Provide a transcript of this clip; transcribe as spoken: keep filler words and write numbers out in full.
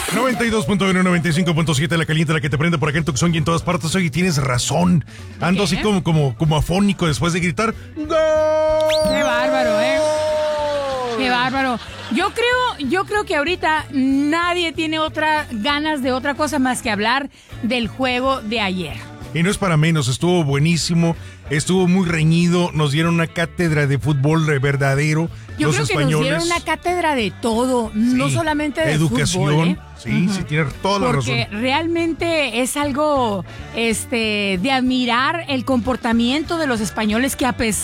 noventa y dos punto uno, noventa y cinco punto siete, la caliente, la que te prende por acá en Tucson y en todas partes. Oye, tienes razón. Ando ¿Qué? así como, como, como afónico después de gritar ¡Gol! Qué bárbaro, ¿eh? Qué bárbaro. Yo creo, yo creo que ahorita nadie tiene otra ganas de otra cosa más que hablar del juego de ayer. Y no es para menos, estuvo buenísimo, estuvo muy reñido, nos dieron una cátedra de fútbol verdadero. Yo los creo que españoles. nos dieron una cátedra de todo, no Sí, solamente de educación, fútbol, ¿eh? sí, sí, tiene toda la Porque razón. realmente es algo este, de admirar el comportamiento de los españoles que a pesar